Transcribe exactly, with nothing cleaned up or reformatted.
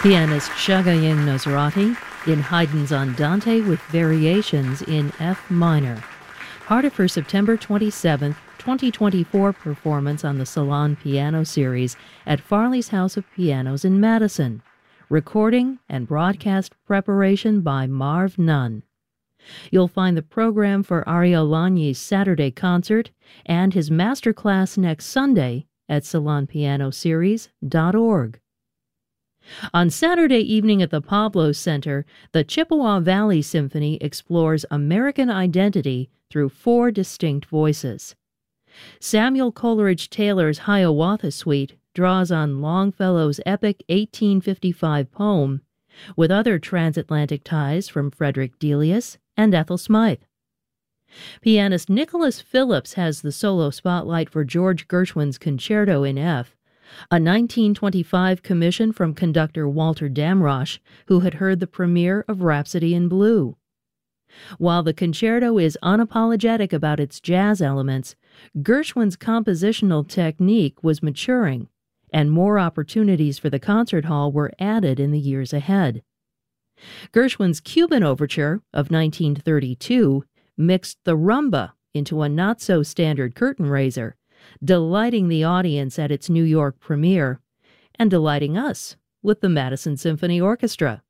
Pianist Shagayeng Nosrati in Haydn's Andante with variations in F minor, part of her September twenty-seventh, twenty twenty-four performance on the Salon Piano Series at Farley's House of Pianos in Madison. Recording and broadcast preparation by Marv Nunn. You'll find the program for Ariel Lagny's Saturday concert and his masterclass next Sunday at salon piano series dot org. On Saturday evening at the Pablo Center, the Chippewa Valley Symphony explores American identity through four distinct voices. Samuel Coleridge Taylor's Hiawatha Suite draws on Longfellow's epic eighteen fifty-five poem, with other transatlantic ties from Frederick Delius and Ethel Smythe. Pianist Nicholas Phillips has the solo spotlight for George Gershwin's Concerto in F, a nineteen twenty-five commission from conductor Walter Damrosch, who had heard the premiere of Rhapsody in Blue. While the concerto is unapologetic about its jazz elements, Gershwin's compositional technique was maturing, and more opportunities for the concert hall were added in the years ahead. Gershwin's Cuban Overture of nineteen thirty-two mixed the rumba into a not-so-standard curtain raiser, delighting the audience at its New York premiere, and delighting us with the Madison Symphony Orchestra.